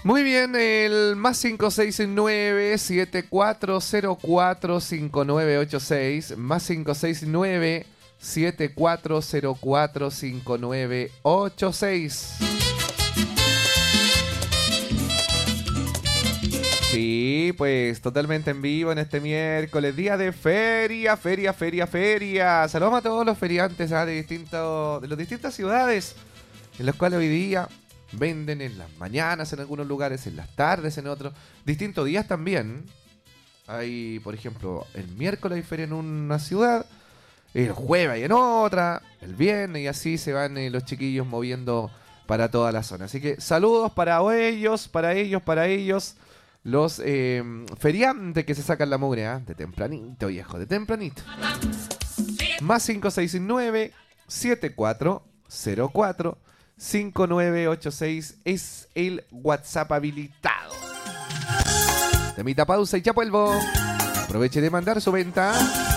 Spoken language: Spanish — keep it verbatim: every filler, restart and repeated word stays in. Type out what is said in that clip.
Muy bien, el más cinco seis nueve siete cuatro cero cuatro cinco nueve ocho seis, más cinco seis nueve siete cuatro cero cuatro cinco nueve ocho seis. Sí, pues totalmente en vivo en este miércoles, día de feria, feria, feria, feria. Saludamos a todos los feriantes, ¿ah? de, distinto, de las distintas ciudades en las cuales hoy día venden en las mañanas en algunos lugares, en las tardes en otros, distintos días también. Hay, por ejemplo, el miércoles hay feria en una ciudad, el jueves hay en otra, el viernes, y así se van eh, los chiquillos moviendo para toda la zona. Así que saludos para ellos, para ellos, para ellos, los eh, feriantes que se sacan la mugre, ¿eh? de tempranito, viejo, de tempranito. Más cinco seis nueve siete cuatro cero cuatro cinco nueve ocho seis es el WhatsApp habilitado. Temita pausa y ya vuelvo. Aproveche de mandar su venta.